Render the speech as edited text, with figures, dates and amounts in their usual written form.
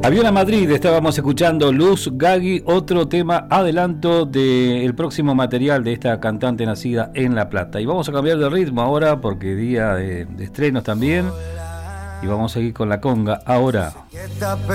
Avión a Madrid, estábamos escuchando Luz Gagui, otro tema adelanto del próximo material de esta cantante nacida en La Plata. Y vamos a cambiar de ritmo ahora porque día de estrenos también. Y vamos a seguir con la conga ahora.